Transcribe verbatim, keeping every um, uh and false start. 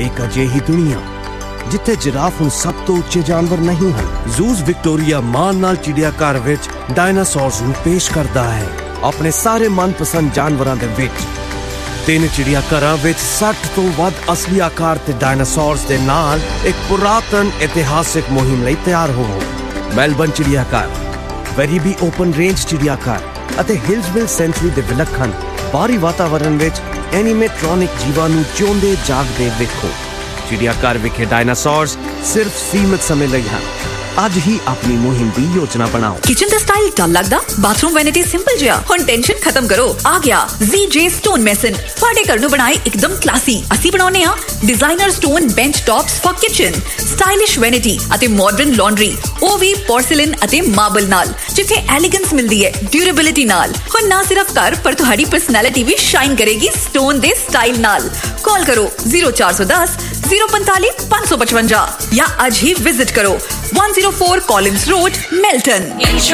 एक अजिही दुनिया जिथे जिराफ हुण सब तो उच्चे जानवर नहीं हैं। जूस विक्टोरिया मान नाल चिड़ियाघर विच डायनासोर्स नूं पेश करदा है अपने सारे मनपसंद जानवरां दे विच। तीन चिड़ियाघरां विच साठ तो वध असली आकार ते डायनासोर्स दे नाल एक पुरातन इतिहासिक मुहिम लई तैयार होवो। मेलबर्न चिड़ियाघर, वेरीबी ओपन रेंज चिड़ियाघर अते हिल्सविल सेंचुरी दे विलखण बाहरी वातावरण विच एनीमेट्रॉनिक जीवां नूं जिउंदे जागदे वेखो। चिड़ियाघर विखे डायनासोर्स सिर्फ सीमित समय लई हैं। आज ही अपनी मुहिम दी योजना बनाओ। किचन दा स्टाइल डल लगदा, बाथरूम वैनिटी सिंपल जिहा। हुण टेंशन खत्म करो, आ गया जी जे स्टोन मेसन। तुहाडे घर नूं बनाए एकदम क्लासी। असी बनाउने आ designer stone bench tops for kitchen, stylish vanity अते मॉडर्न लॉन्ड्री, ओ भी पोर्सिलेन अते मार्बल नाल, जिथे एलिगेंस मिलदी है ड्यूरेबिलिटी नाल। हुण ना सिर्फ घर पर तुहाडी पर्सनैलिटी भी शाइन करेगी स्टोन दे स्टाइल नाल। कॉल करो जीरो चार सौ दस जीरो पैंतालीस पांच सौ पचवंजा या आज ही विजिट करो one zero four Collins road, मेल्टन।